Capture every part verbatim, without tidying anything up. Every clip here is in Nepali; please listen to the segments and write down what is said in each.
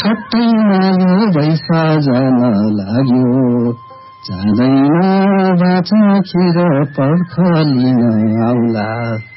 छट्टैमा यो बैसा जान लाग्यो जाँदैन बाचा खेर पर्खलिन आउला।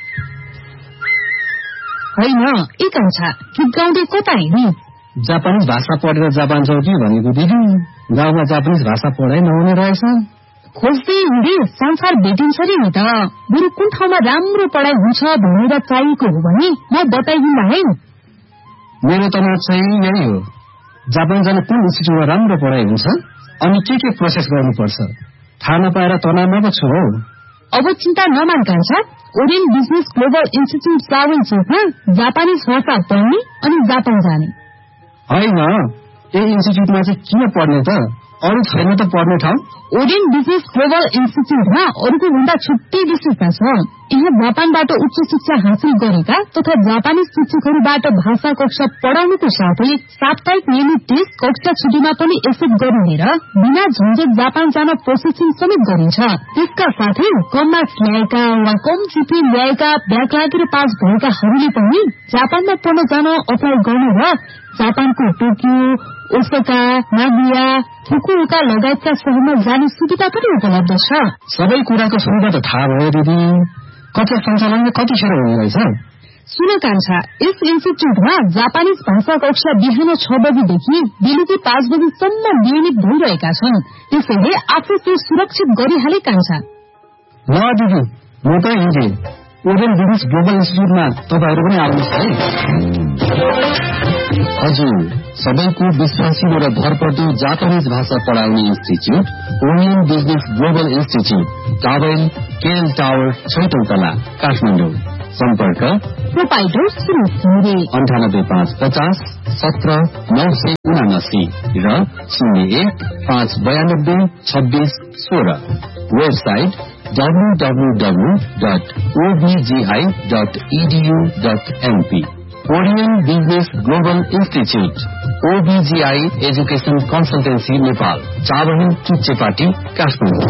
होइन ए कान्छा गीत गाउँदै कता हिँड्ने? जापानिज भाषा पढेर जापान जाऊ कि भनेको दिदी। गाउँमा जापानिज भाषा पढाइ नहुने रहेछ। खोज्दै हिँडे संसार भेटिन्छ रे नि त। बरु कुन ठाउँमा राम्रो पढाइ हुन्छ भनेर चाहिएको हो भने म बताइदिन्ला है। मेरो त चाहिँ यही हो, जापान जान कुन इन्स्टिट्युटमा राम्रो पढाइ हुन्छ अनि के के प्रोसेस गर्नुपर्छ थाहा नपाएर तनावमा पो छु हौ। अब चिन्ता नमान कान्छा, orient business global institute travel चेकमा जापानिज भाषा पढ्ने अनि जापान जाने। होइन ए इन्स्टिट्युटमा चाहिँ किन पढ्ने त? अरू छैन त पढ्ने ठाउँ? ओरियन्ट बिजनेस ग्लोबल इन्स्टिट्युटमा अरूको भन्दा छुट्टै विशेषता छ। यहाँ जापानबाट उच्च शिक्षा हासिल गरेका तथा जापानिज शिक्षकहरूबाट भाषा कक्षा पढाउनुको साथै साप्ताहिक नियमित टेस्ट कक्षा छुट्टीमा पनि एक्सेप्ट गरिने र बिना झन्झट जापान जान प्रोसेसिङ समेत गरिन्छ। त्यसका साथै कम मार्क्स ल्याएका वा कम जिपी ल्याएका ब्याक लागेर पास भएकाहरूले पनि जापानमा पढ्न जान अप्लाई गर्नु र जापानको टोकियो, ओसाका, नागोया, फुकुओका लगायतका शहरमा जाने सुविधा पनि उपलब्ध छ। सबै कुराको सुविधा त थाहा भयो दिदी। कक्षा सञ्चालन कतिखेर हुने रहेछ? सुन कान्छा, यस इन्स्टिट्युटमा जापानिज भाषा कक्षा बिहान छ बजीदेखि बेलुकी पाँच बजीसम्म नियमित भइरहेका छन्। त्यसैले आफू त्यो सुरक्षित गरिहाले कान्छा। ल दिदी म त हिँडे। ओरियन्ट बिजनेस ग्लोबल इन्स्टिट्युटमा तपाईँहरू पनि आउनुहोस् है। हजुर, सबैको विश्वासिलो र भरपर्दो जापानिज भाषा पढाउने institute orient business global institute, towel KL tower, छैटौं तला, काठमाडौँ। सम्पर्क प्रोपाइटर अन्ठानब्बे पाँच पचास सत्र नौ सय उनासी र शून्य एक पाँच बयानब्बे छब्बीस सोह्र। Website W W W dot ओबिजीआई dot edu dot MP. Orient business global institute, ओबिजीआई education consultancy Nepal, Chabahil Chuchepati, Kathmandu.